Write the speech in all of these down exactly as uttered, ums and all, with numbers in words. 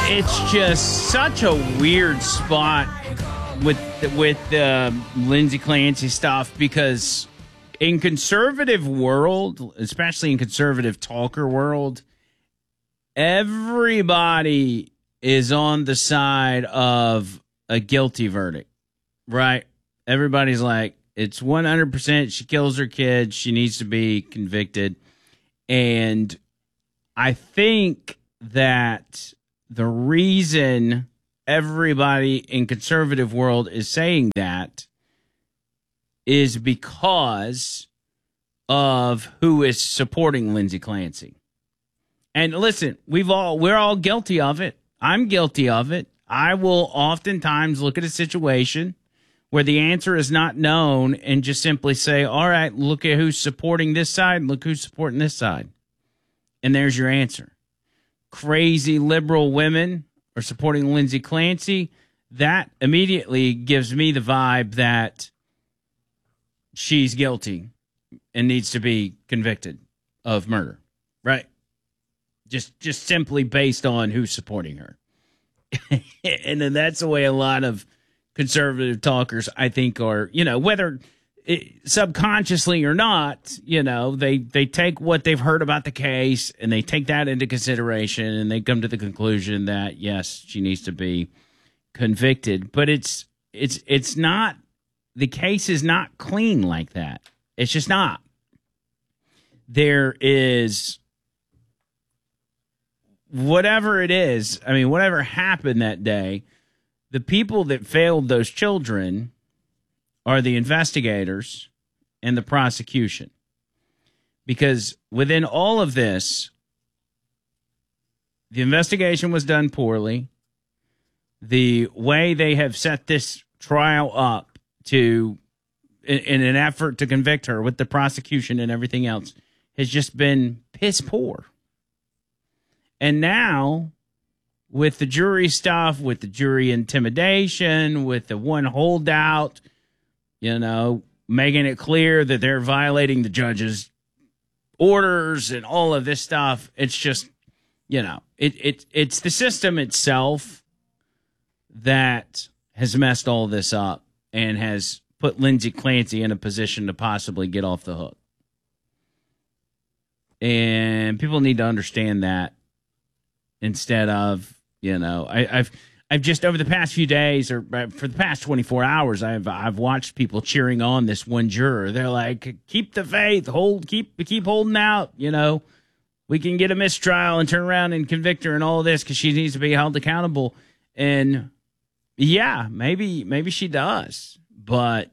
it's just such a weird spot with with the Lindsay Clancy stuff, because in conservative world, especially in conservative talker world, everybody is on the side of a guilty verdict, right? Everybody's like, it's one hundred percent she kills her kid, she needs to be convicted. And I think that the reason everybody in conservative world is saying that is because of who is supporting Lindsay Clancy. And listen, we've all we're all guilty of it. I'm guilty of it. I will oftentimes look at a situation where the answer is not known and just simply say, all right, look at who's supporting this side, look who's supporting this side. And there's your answer. Crazy liberal women are supporting Lindsay Clancy. That immediately gives me the vibe that she's guilty and needs to be convicted of murder, right? Just just simply based on who's supporting her. And then that's the way a lot of conservative talkers, I think, are, you know, whether it, subconsciously or not, you know, they, they take what they've heard about the case and they take that into consideration and they come to the conclusion that, yes, she needs to be convicted. But it's it's it's not, the case is not clean like that. It's just not. There is whatever it is, I mean, whatever happened that day, the people that failed those children are the investigators and the prosecution. Because within all of this, the investigation was done poorly. The way they have set this trial up to, in, in an effort to convict her with the prosecution and everything else, has just been piss poor. And now, with the jury stuff, with the jury intimidation, with the one holdout, you know, making it clear that they're violating the judge's orders and all of this stuff, it's just, you know, it, it it's the system itself that has messed all this up and has put Lindsay Clancy in a position to possibly get off the hook. And people need to understand that instead of, you know, I, I've I've just over the past few days, or for the past twenty-four hours, I've I've watched people cheering on this one juror. They're like, keep the faith, hold, keep keep holding out. You know, we can get a mistrial and turn around and convict her and all of this because she needs to be held accountable. And yeah, maybe maybe she does, but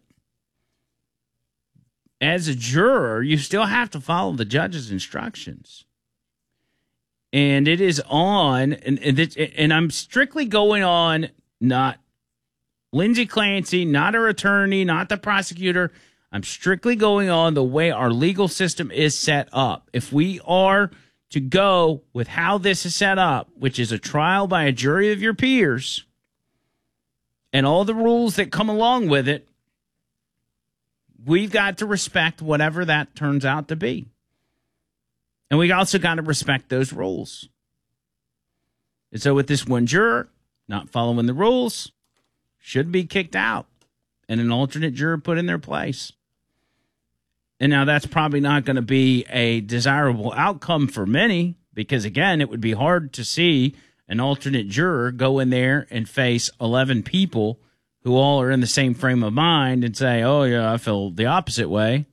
as a juror, you still have to follow the judge's instructions. And it is on, and, and, it, and I'm strictly going on not Lindsay Clancy, not her attorney, not the prosecutor. I'm strictly going on the way our legal system is set up. If we are to go with how this is set up, which is a trial by a jury of your peers, and all the rules that come along with it, we've got to respect whatever that turns out to be. And we also got to respect those rules. And so with this one juror not following the rules, should be kicked out and an alternate juror put in their place. And now that's probably not going to be a desirable outcome for many because, again, it would be hard to see an alternate juror go in there and face eleven people who all are in the same frame of mind and say, oh, yeah, I feel the opposite way.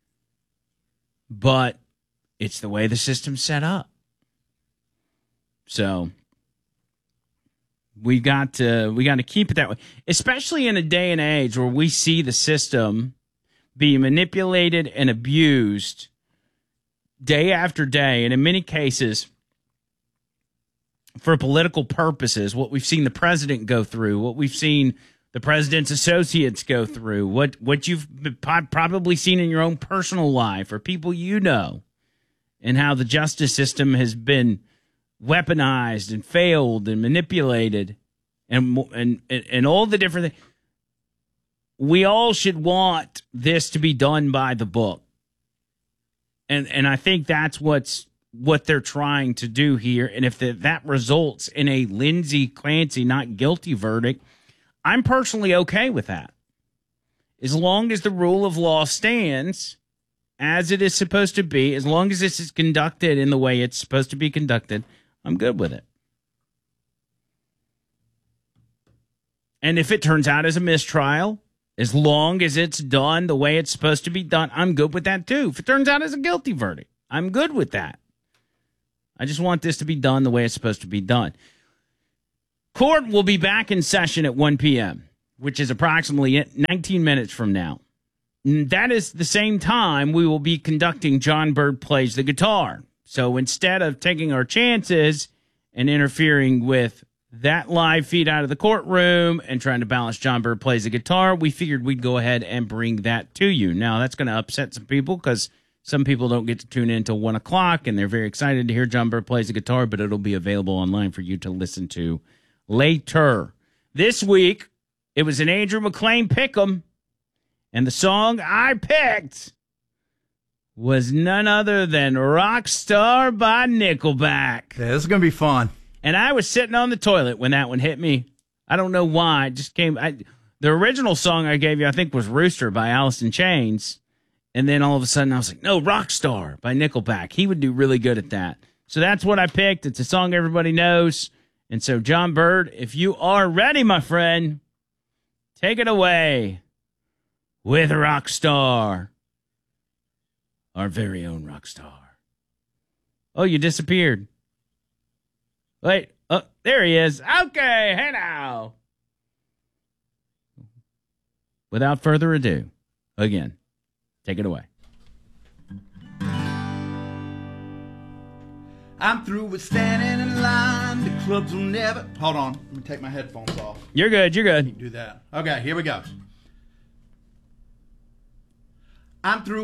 But it's the way the system's set up. So we got to we got to keep it that way, especially in a day and age where we see the system be manipulated and abused day after day, and in many cases for political purposes. What we've seen the president go through, what we've seen the president's associates go through, what what you've probably seen in your own personal life or people you know. And how the justice system has been weaponized and failed and manipulated and and and all the different things. We all should want this to be done by the book. And and I think that's what's what they're trying to do here. And if the, that results in a Lindsay Clancy not guilty verdict, I'm personally okay with that. As long as the rule of law stands as it is supposed to be, as long as this is conducted in the way it's supposed to be conducted, I'm good with it. And if it turns out as a mistrial, as long as it's done the way it's supposed to be done, I'm good with that too. If it turns out as a guilty verdict, I'm good with that. I just want this to be done the way it's supposed to be done. Court will be back in session at one p.m., which is approximately nineteen minutes from now. That is the same time we will be conducting John Bird Plays the Guitar. So instead of taking our chances and interfering with that live feed out of the courtroom and trying to balance John Bird Plays the Guitar, we figured we'd go ahead and bring that to you. Now, that's going to upset some people because some people don't get to tune in until one o'clock, and they're very excited to hear John Bird Plays the Guitar, but it'll be available online for you to listen to later. This week, it was an Andrew McLean Pick'em, and the song I picked was none other than Rockstar by Nickelback. Yeah, this is going to be fun. And I was sitting on the toilet when that one hit me. I don't know why. It just came. I, the original song I gave you, I think, was Rooster by Alice in Chains. And then all of a sudden I was like, no, Rockstar by Nickelback. He would do really good at that. So that's what I picked. It's a song everybody knows. And so, John Bird, if you are ready, my friend, take it away with Rockstar, our very own Rockstar. Oh, you disappeared. Wait, oh, there he is. Okay, hey now. Without further ado, again, take it away. I'm through with standing in line. The clubs will never... Hold on. Let me take my headphones off. You're good, you're good. You can do that. Okay, here we go. I'm through